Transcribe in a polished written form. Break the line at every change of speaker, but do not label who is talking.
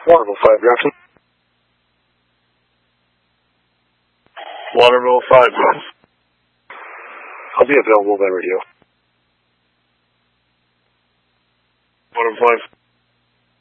Waterville 5, Grafton.
Waterville 5, yes.
I'll be available by radio.
Waterville 5.